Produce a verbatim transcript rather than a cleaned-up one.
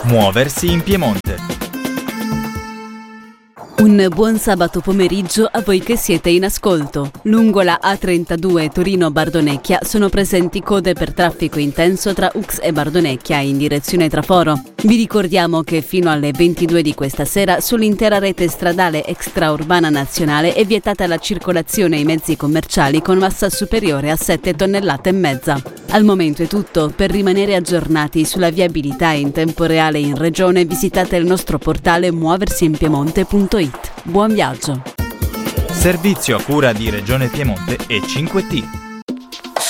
Muoversi in Piemonte. Un buon sabato pomeriggio a voi che siete in ascolto. Lungo la A trentadue Torino-Bardonecchia sono presenti code per traffico intenso tra Ux e Bardonecchia in direzione Traforo. Vi ricordiamo che fino alle ventidue di questa sera sull'intera rete stradale extraurbana nazionale è vietata la circolazione ai mezzi commerciali con massa superiore a sette tonnellate e mezza. Al momento è tutto. Per rimanere aggiornati sulla viabilità in tempo reale in regione visitate il nostro portale muoversiinpiemonte punto it. Buon viaggio! Servizio a cura di Regione Piemonte e cinque T.